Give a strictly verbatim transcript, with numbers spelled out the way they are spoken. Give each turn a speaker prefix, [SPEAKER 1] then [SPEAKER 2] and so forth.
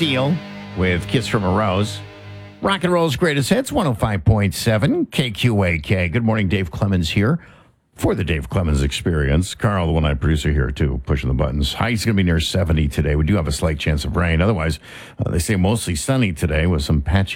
[SPEAKER 1] Seal with Kiss from a Rose. Rock and Roll's greatest hits, one oh five point seven K Q A K. Good morning, Dave Clemens here for the Dave Clemens Experience. Carl, the one-eyed producer here, too, pushing the buttons. High's going to be near seventy today. We do have a slight chance of rain. Otherwise, uh, they say mostly sunny today with some patchy